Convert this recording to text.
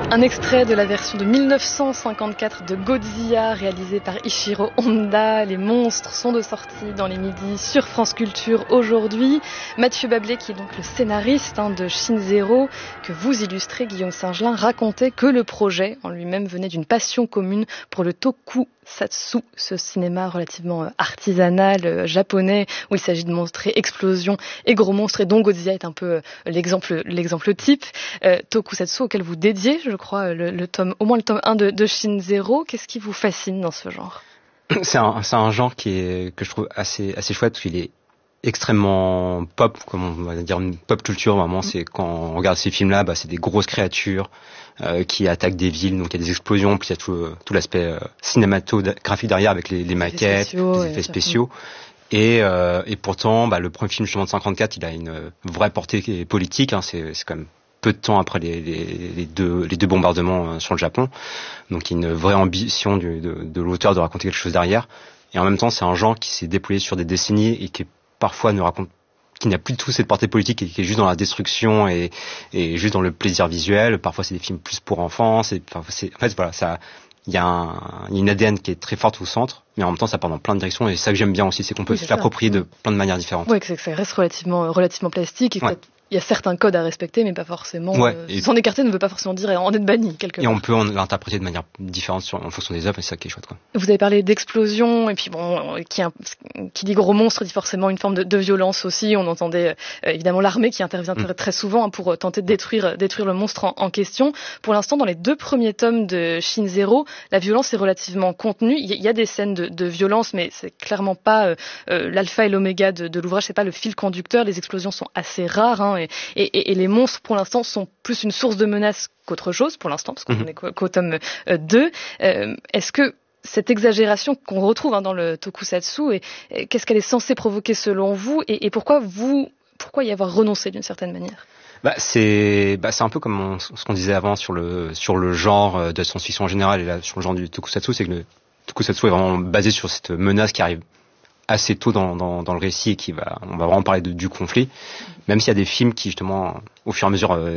Un extrait de la version de 1954 de Godzilla réalisée par Ishiro Honda. Les monstres sont de sortie dans les midis sur France Culture aujourd'hui. Mathieu Bablé, qui est donc le scénariste de Shin Zero, que vous illustrez, Guillaume Singelin, racontait que le projet en lui-même venait d'une passion commune pour le tokusatsu, ce cinéma relativement artisanal japonais où il s'agit de montrer explosions et gros monstres, et dont Godzilla est un peu l'exemple type. Tokusatsu auquel vous dédiez, je crois, au moins le tome 1 de Shin Zero. Qu'est-ce qui vous fascine dans ce genre ? C'est un genre que je trouve assez chouette, parce qu'il est extrêmement pop, comme on va dire, une pop culture. Vraiment, c'est quand on regarde ces films-là, c'est des grosses créatures qui attaquent des villes, donc il y a des explosions, puis il y a tout l'aspect cinématographique derrière avec les maquettes, les effets spéciaux. Et pourtant, le premier film justement de 54, il a une vraie portée politique. C'est quand même peu de temps après les deux bombardements sur le Japon. Donc il y a une vraie ambition de l'auteur de raconter quelque chose derrière. Et en même temps, c'est un genre qui s'est déployé sur des décennies et qui parfois qui n'a plus du tout cette portée politique, et qui est juste dans la destruction et juste dans le plaisir visuel. Parfois, c'est des films plus pour enfants. Il y a une ADN qui est très forte au centre, mais en même temps, ça part dans plein de directions. Et c'est ça que j'aime bien aussi, c'est qu'on peut se l'approprier de plein de manières différentes. Oui, que ça reste relativement plastique. Et il y a certains codes à respecter, mais pas forcément. S'en écarter ne veut pas forcément dire en être banni quelque part. Et on peut l'interpréter de manière différente en fonction des œuvres, et c'est ça qui est chouette, quoi. Vous avez parlé d'explosion, et puis qui dit gros monstre dit forcément une forme de violence aussi. On entendait évidemment l'armée qui intervient très souvent pour tenter de détruire le monstre en question. Pour l'instant, dans les 2 premiers tomes de Shin Zero, la violence est relativement contenue. Il y a des scènes de violence, mais c'est clairement pas l'alpha et l'oméga de l'ouvrage. C'est pas le fil conducteur. Les explosions sont assez rares. Et les monstres, pour l'instant, sont plus une source de menace qu'autre chose, pour l'instant, parce qu'on est qu'au tome 2. Est-ce que cette exagération qu'on retrouve dans le tokusatsu, qu'est-ce qu'elle est censée provoquer selon vous, et pourquoi y avoir renoncé d'une certaine manière ? C'est un peu comme ce qu'on disait avant sur le genre de science-fiction en général, et là sur le genre du tokusatsu, c'est que le tokusatsu est vraiment basé sur cette menace qui arrive assez tôt dans le récit, et on va vraiment parler du conflit, même s'il y a des films qui justement au fur et à mesure